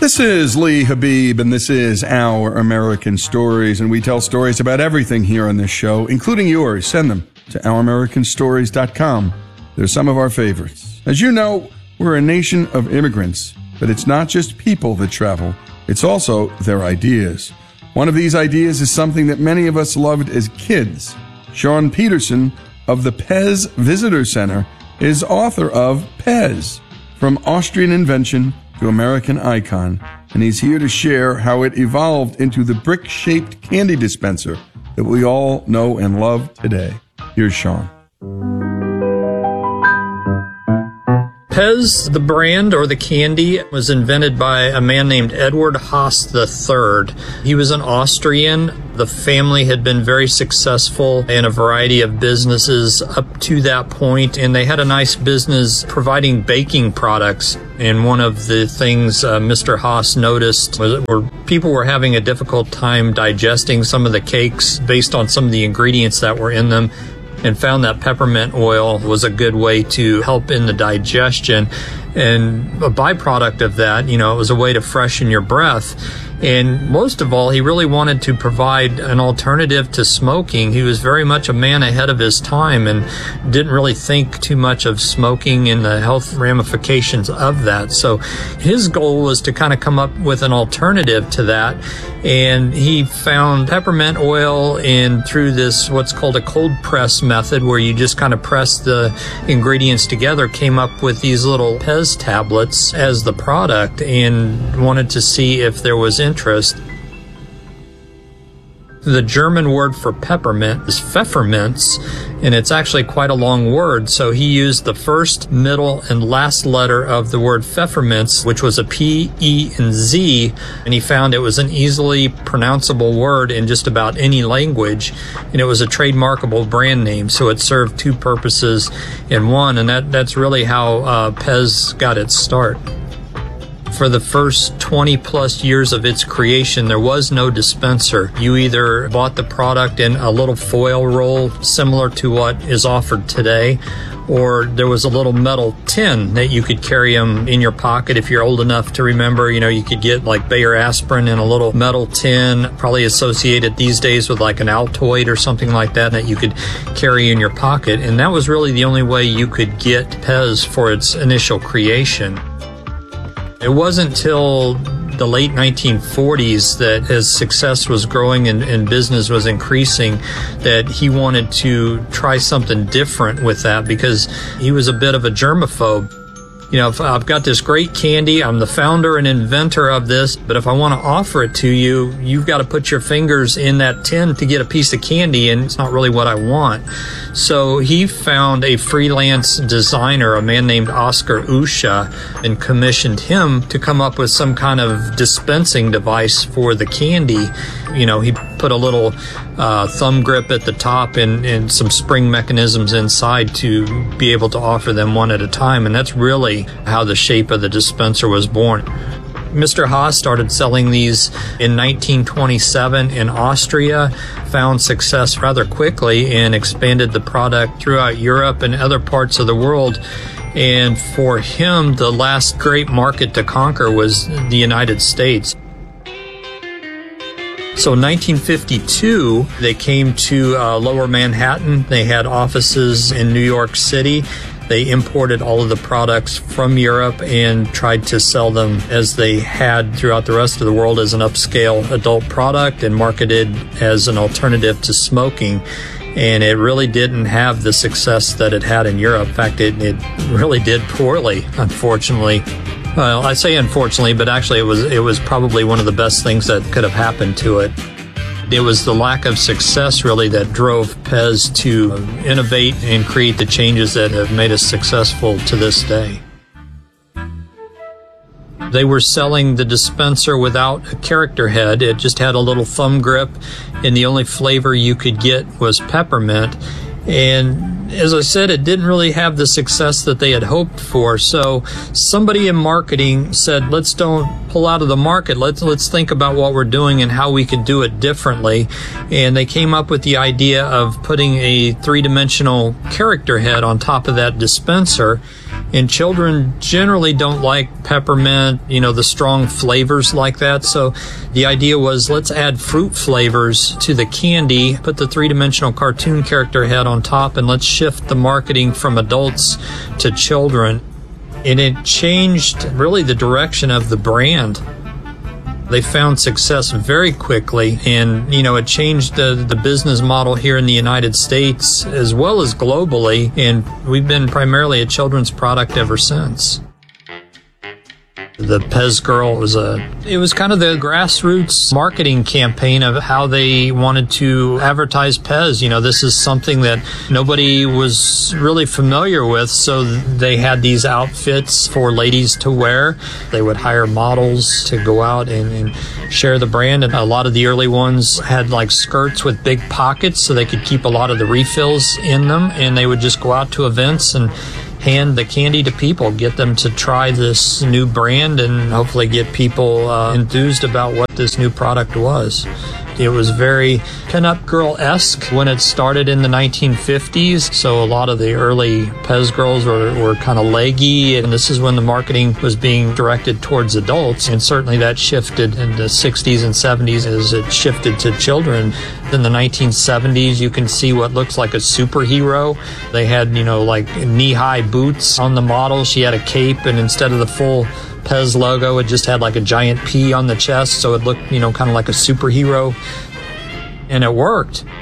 This is Lee Habib, and this is Our American Stories, and we tell stories about everything here on this show, including yours. Send them to ouramericanstories.com. They're some of our favorites. As you know, we're a nation of immigrants, but it's not just people that travel, it's also their ideas. One of these ideas is something that many of us loved as kids. Sean Peterson of the Pez Visitor Center is author of Pez, From Austrian Invention to American Icon, and he's here to share how it evolved into the brick-shaped candy dispenser that we all know and love today. Here's Sean. Pez, the brand or the candy, was invented by a man named Edward Haas III. He was an Austrian. The family had been very successful in a variety of businesses up to that point, and they had a nice business providing baking products. And one of the things Mr. Haas noticed was people were having a difficult time digesting some of the cakes based on some of the ingredients that were in them, and found that peppermint oil was a good way to help in the digestion. And a byproduct of that, it was a way to freshen your breath. And most of all, he really wanted to provide an alternative to smoking. He was very much a man ahead of his time and didn't really think too much of smoking and the health ramifications of that. So his goal was to kind of come up with an alternative to that. And he found peppermint oil and through this what's called a cold press method, where you just kind of press the ingredients together, came up with these little Pez tablets as the product and wanted to see if there was interest. The German word for peppermint is Pfefferminz, and it's actually quite a long word, so he used the first, middle, and last letter of the word Pfefferminz, which was a P, E, and Z, and he found it was an easily pronounceable word in just about any language, and it was a trademarkable brand name, so it served two purposes in one, and that's really how Pez got its start. For the first 20 plus years of its creation, there was no dispenser. You either bought the product in a little foil roll similar to what is offered today, or there was a little metal tin that you could carry them in your pocket if you're old enough to remember. You could get like Bayer aspirin in a little metal tin, probably associated these days with like an Altoid or something like that you could carry in your pocket. And that was really the only way you could get Pez for its initial creation. It wasn't until the late 1940s that as success was growing and business was increasing that he wanted to try something different with that, because he was a bit of a germaphobe. If I've got this great candy, I'm the founder and inventor of this, but if I want to offer it to you, you've got to put your fingers in that tin to get a piece of candy, and it's not really what I want. So he found a freelance designer, a man named Oscar Usha, and commissioned him to come up with some kind of dispensing device for the candy. He put a little thumb grip at the top and some spring mechanisms inside to be able to offer them one at a time, and that's really how the shape of the dispenser was born. Mr. Haas started selling these in 1927 in Austria, found success rather quickly, and expanded the product throughout Europe and other parts of the world. And for him, the last great market to conquer was the United States. So in 1952, they came to Lower Manhattan. They had offices in New York City. They imported all of the products from Europe and tried to sell them as they had throughout the rest of the world as an upscale adult product and marketed as an alternative to smoking. And it really didn't have the success that it had in Europe. In fact, it really did poorly, unfortunately. Well, I say unfortunately, but actually it was probably one of the best things that could have happened to it. It was the lack of success really that drove Pez to innovate and create the changes that have made us successful to this day. They were selling the dispenser without a character head. It just had a little thumb grip, and the only flavor you could get was peppermint. And as I said, it didn't really have the success that they had hoped for. So somebody in marketing said, let's don't pull out of the market. Let's think about what we're doing and how we could do it differently. And they came up with the idea of putting a three-dimensional character head on top of that dispenser. And children generally don't like peppermint, the strong flavors like that. So the idea was, let's add fruit flavors to the candy, put the three-dimensional cartoon character head on top, and let's shift the marketing from adults to children. And it changed really the direction of the brand. They found success very quickly, and it changed the business model here in the United States as well as globally, and we've been primarily a children's product ever since. The Pez Girl was kind of the grassroots marketing campaign of how they wanted to advertise Pez. This is something that nobody was really familiar with, so they had these outfits for ladies to wear. They would hire models to go out and share the brand, and a lot of the early ones had like skirts with big pockets so they could keep a lot of the refills in them, and they would just go out to events and hand the candy to people, get them to try this new brand, and hopefully get people enthused about what this new product was. It was very pinup girl-esque when it started in the 1950s, so a lot of the early Pez girls were kind of leggy, and this is when the marketing was being directed towards adults, and certainly that shifted in the 60s and 70s as it shifted to children. In the 1970s, you can see what looks like a superhero. They had, like knee-high boots on the model. She had a cape, and instead of the full Pez logo, it just had like a giant P on the chest, so it looked, kind of like a superhero. And it worked.